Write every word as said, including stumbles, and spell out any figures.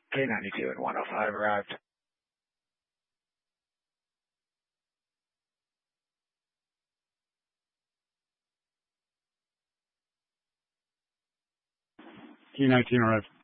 K ninety-two and one oh five arrived. K nineteen arrived.